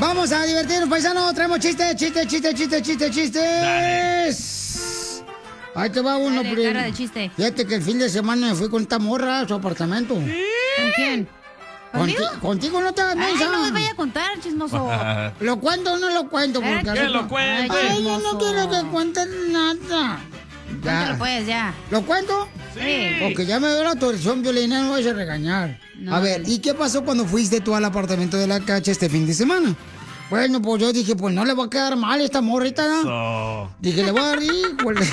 Vamos a divertirnos, paisanos. Traemos chistes. Dale. Ahí te va uno, Dale, cara de chiste. Fíjate que el fin de semana me fui con esta morra a su apartamento. ¿Con quién? ¿Conmigo? Contigo no te hagas Ay, mensa. no me vaya a contar, chismoso. ¿Lo cuento o no lo cuento? Porque Que lo cuente. Ay, yo no quiero que cuentes nada. Cuéntalo pues, ya. ¿Lo cuento? Sí. Porque ya me dio la autorización, Violina, no vayas a regañar. No. A ver, ¿y qué pasó cuando fuiste tú al apartamento de la Cacha este fin de semana? Bueno, pues yo dije, pues no le va a quedar mal esta morrita, ¿no? So. Dije, le voy a dar híjole.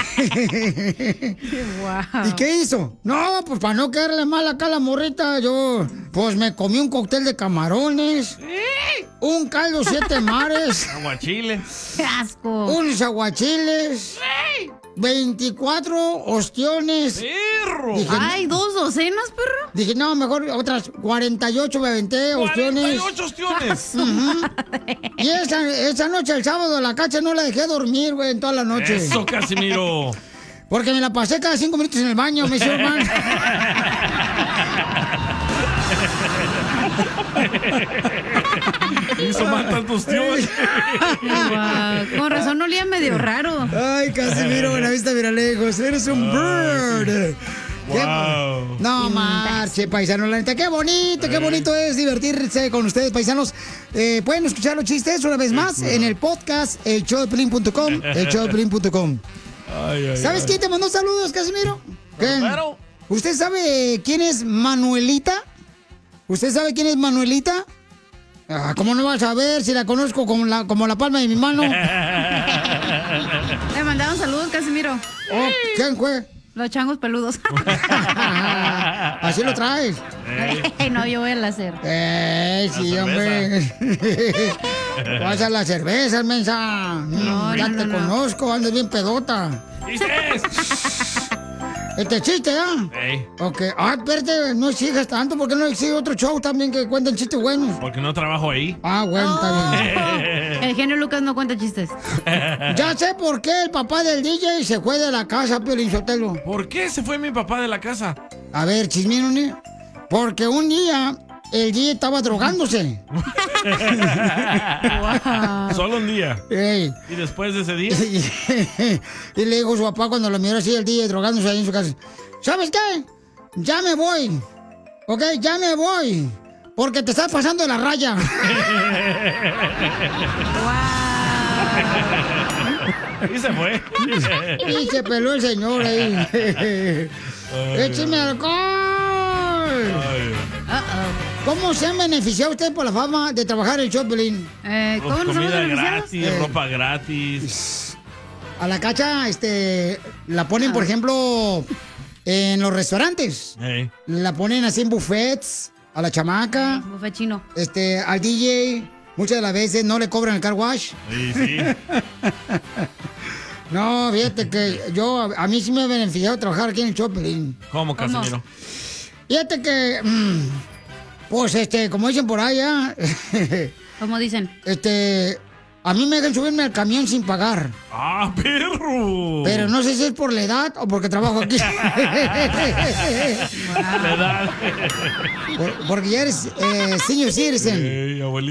Wow. ¿Y qué hizo? No, pues para no quedarle mal acá a la morrita, yo pues me comí un cóctel de camarones, un caldo 7 mares, Aguachile. ¡Qué asco! unos aguachiles, 24 ostiones. ¡Perro! Dije, Ay, 2 docenas, perro. Dije, no, mejor otras 48 me aventé ostiones. 48 ostiones. Y esa noche, el sábado, la Cacha no la dejé dormir, güey, en toda la noche. Eso, Casimiro. Porque me la pasé cada 5 minutos en el baño, me hicieron mal. Hizo mal tantos tíos. Guau, con razón olía medio raro. Ay, Casimiro, Buenavista Viralejos, eres un bird. Wow. No marche, paisano, la neta, qué bonito es divertirse con ustedes, paisanos. Pueden escuchar los chistes una vez más en el podcast, elshowdepiolín.com, elshowdepiolín.com. ¿Sabes quién te mandó saludos, Casimiro? ¿Quién? Claro. ¿Usted sabe quién es Manuelita? ¿Usted sabe quién es Manuelita? Ah, ¿cómo no vas a ver si la conozco como la palma de mi mano? Le mandaron saludos, Casimiro. Oh, ¿quién fue? Los changos peludos. Así lo traes. No, yo voy a hacer. Sí, hombre. Vas a la cerveza, mensa. Ya te conozco, andas bien pedota. ¡Chistes! Este chiste, ¿ah? Ey, Ok. Ah, espérate, no exiges tanto, porque no exige otro show también que cuenten chistes buenos. porque no trabajo ahí. Ah, bueno, está bien. El genio Lucas no cuenta chistes. Ya sé por qué el papá del DJ se fue de la casa, Piolín Sotelo. ¿Por qué se fue mi papá de la casa? A ver, chismino, ¿eh? Porque un día el DJ estaba drogándose. Wow. Solo un día. Ey. Y después de ese día. Y le dijo su papá cuando lo miró así el DJ drogándose ahí en su casa: ¿sabes qué? Ya me voy. Ok, ya me voy. Porque te estás pasando de la raya. Y se fue. Y se peló el señor ahí. ¡Écheme alcohol! Ay. ¿Cómo se han beneficiado ustedes por la fama de trabajar en Choplin? ¿Cómo nos hemos Comida beneficiado? gratis, ropa gratis. A la Cacha, la ponen, por ejemplo, en los restaurantes. Ey. La ponen así en buffets, a la chamaca, Buffet chino. al DJ. Muchas de las veces no le cobran el car wash. Sí, sí. No, fíjate que a mí sí me ha beneficiado trabajar aquí en el Choplin. ¿Cómo, Casimiro? Fíjate que, pues, como dicen por allá, ¿Cómo dicen? a mí me dejan subirme al camión sin pagar. ¡Ah, perro! Pero no sé si es por la edad o porque trabajo aquí. La edad. Porque ya eres senior citizen. Ey, abuelito.